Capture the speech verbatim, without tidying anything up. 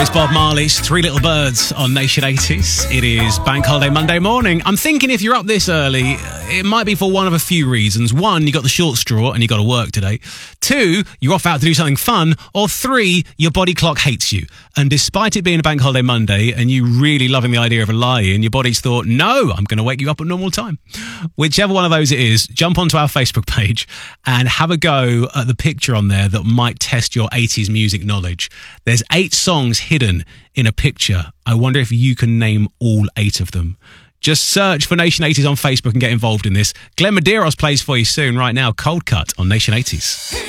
It's Bob Marley's Three Little Birds on Nation eighties. It is Bank Holiday Monday morning. I'm thinking if you're up this early, it might be for one of a few reasons. One, you got the short straw and you got to work today. Two, you're off out to do something fun. Or three, your body clock hates you. And despite it being a Bank Holiday Monday and you really loving the idea of a lie-in, your body's thought, no, I'm going to wake you up at normal time. Whichever one of those it is, jump onto our Facebook page and have a go at the picture on there that might test your eighties music knowledge. There's eight songs hidden in a picture. I wonder if you can name all eight of them. Just search for Nation eighties on Facebook and get involved in this. Glenn Medeiros plays for you soon right now. Cold Cut on Nation eighties.